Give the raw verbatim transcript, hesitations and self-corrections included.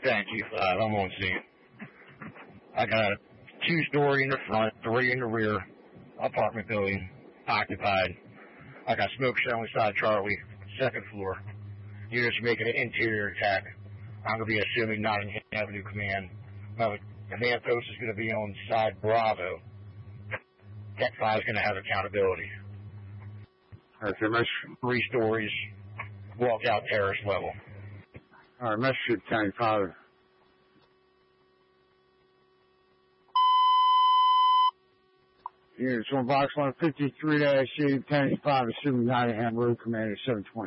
ten G five, I'm on scene. I got a two-story in the front, three in the rear, apartment building, occupied. I got smoke showing inside Charlie, second floor. Units making an interior attack. I'm going to be assuming Nottingham Avenue Command. My command post is going to be on side Bravo. Tech five is going to have accountability. Okay, mesh. Three stories, walkout terrace level. All right, mesh shoot ten five. Units on box one fifty-three dash eight ten five, assuming Nottingham Road Commander seven twenty.